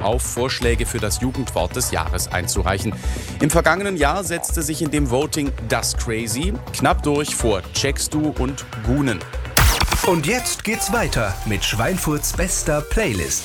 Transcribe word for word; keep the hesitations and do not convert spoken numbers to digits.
auf, Vorschläge für das Jugendwort des Jahres einzureichen. Im vergangenen Jahr setzte sich in dem Voting Das Crazy knapp durch vor Checkst du und Gunen. Und jetzt geht's weiter mit Schweinfurts bester Playlist.